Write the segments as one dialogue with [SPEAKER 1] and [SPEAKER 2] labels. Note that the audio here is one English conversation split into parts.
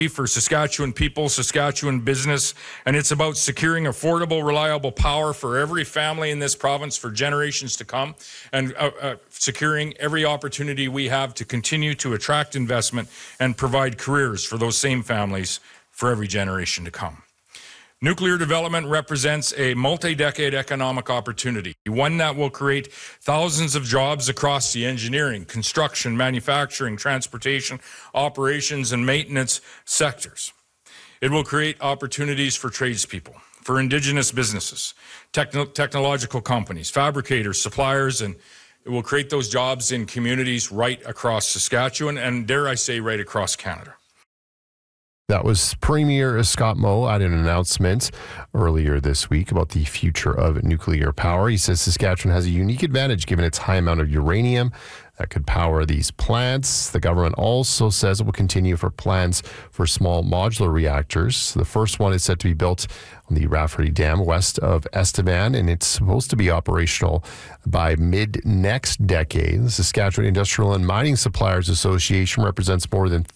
[SPEAKER 1] for Saskatchewan people, Saskatchewan business, and it's about securing affordable, reliable power for every family in this province for generations to come, and securing every opportunity we have to continue to attract investment and provide careers for those same families for every generation to come. Nuclear development represents a multi-decade economic opportunity, one that will create thousands of jobs across the engineering, construction, manufacturing, transportation, operations, and maintenance sectors. It will create opportunities for tradespeople, for Indigenous businesses, technological companies, fabricators, suppliers, and it will create those jobs in communities right across Saskatchewan and, dare I say, right across Canada.
[SPEAKER 2] That was Premier Scott Moe at an announcement earlier this week about the future of nuclear power. He says Saskatchewan has a unique advantage given its high amount of uranium that could power these plants. The government also says it will continue for plans for small modular reactors. The first one is set to be built on the Rafferty Dam west of Estevan, and it's supposed to be operational by mid-next decade. The Saskatchewan Industrial and Mining Suppliers Association represents more than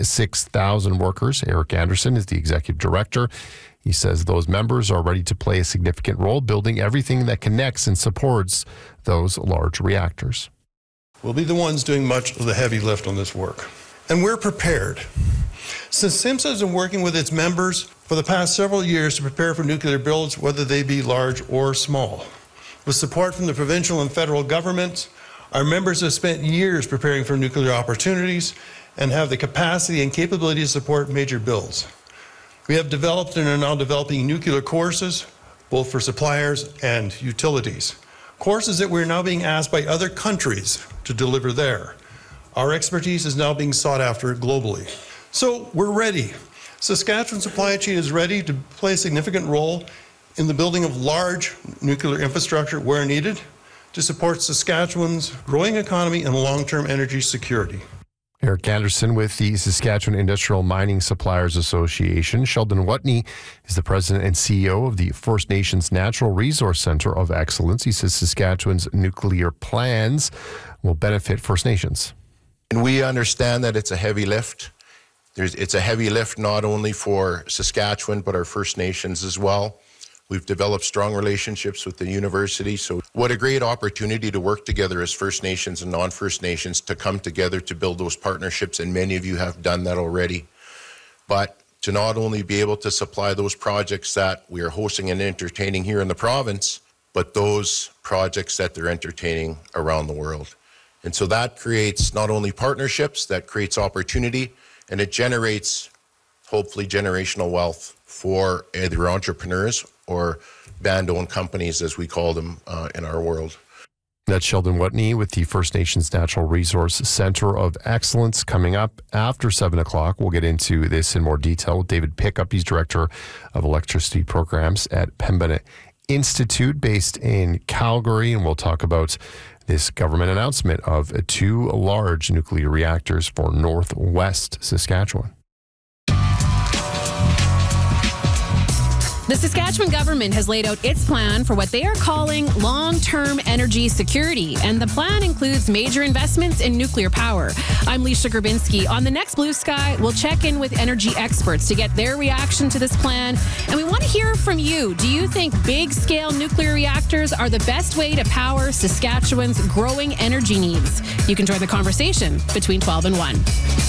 [SPEAKER 2] 36,000 workers. Eric Anderson is the executive director. He says those members are ready to play a significant role building everything that connects and supports those large reactors.
[SPEAKER 3] We'll be the ones doing much of the heavy lift on this work. And we're prepared. Since SIMSA has been working with its members for the past several years to prepare for nuclear builds, whether they be large or small. With support from the provincial and federal governments, our members have spent years preparing for nuclear opportunities and have the capacity and capability to support major builds. We have developed and are now developing nuclear courses, both for suppliers and utilities. Courses that we're now being asked by other countries to deliver there. Our expertise is now being sought after globally. So we're ready. Saskatchewan's supply chain is ready to play a significant role in the building of large nuclear infrastructure where needed to support Saskatchewan's growing economy and long-term energy security.
[SPEAKER 2] Eric Anderson with the Saskatchewan Industrial Mining Suppliers Association. Sheldon Watney is the president and CEO of the First Nations Natural Resource Centre of Excellence. He says Saskatchewan's nuclear plans will benefit First Nations.
[SPEAKER 4] And we understand that it's a heavy lift. It's a heavy lift not only for Saskatchewan, but our First Nations as well. We've developed strong relationships with the university. So what a great opportunity to work together as First Nations and non-First Nations to come together to build those partnerships. And many of you have done that already. But to not only be able to supply those projects that we are hosting and entertaining here in the province, but those projects that they're entertaining around the world. And so that creates not only partnerships, that creates opportunity, and it generates hopefully generational wealth for either entrepreneurs or band-owned companies, as we call them in our world.
[SPEAKER 2] That's Sheldon Watney with the First Nations Natural Resource Centre of Excellence. Coming up after 7 o'clock, we'll get into this in more detail with David Pickup. He's Director of Electricity Programs at Pembina Institute based in Calgary, and we'll talk about this government announcement of 2 large nuclear reactors for northwest Saskatchewan.
[SPEAKER 5] The Saskatchewan government has laid out its plan for what they are calling long-term energy security, and the plan includes major investments in nuclear power. I'm Leisha Grabinski. On the next Blue Sky, we'll check in with energy experts to get their reaction to this plan, and we want to hear from you. Do you think big-scale nuclear reactors are the best way to power Saskatchewan's growing energy needs? You can join the conversation between 12 and 1.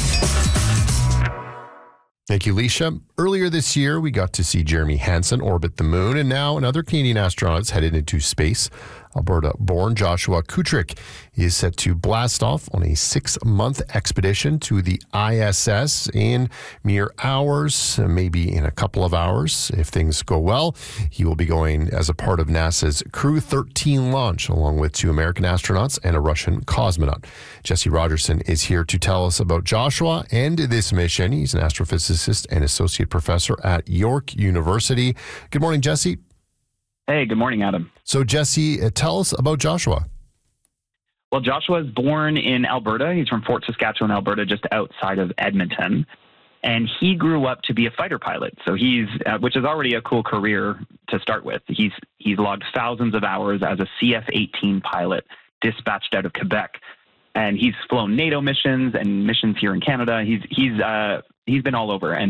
[SPEAKER 2] Thank you, Leisha. Earlier this year, we got to see Jeremy Hansen orbit the moon, and now another Canadian astronaut is headed into space. Alberta-born Joshua Kutrick is set to blast off on a 6-month expedition to the ISS in mere hours, maybe in a couple of hours. If things go well, he will be going as a part of NASA's Crew 13 launch, along with 2 American astronauts and a Russian cosmonaut. Jesse Rogerson is here to tell us about Joshua and this mission. He's an astrophysicist and associate professor at York University. Good morning, Jesse.
[SPEAKER 6] Hey, good morning, Adam.
[SPEAKER 2] So, Jesse, tell us about Joshua.
[SPEAKER 6] Well, Joshua is born in Alberta. He's from Fort Saskatchewan, Alberta, just outside of Edmonton. And he grew up to be a fighter pilot. So he's, which is already a cool career to start with. He's logged thousands of hours as a CF-18 pilot dispatched out of Quebec. And he's flown NATO missions and missions here in Canada. He's been all over. And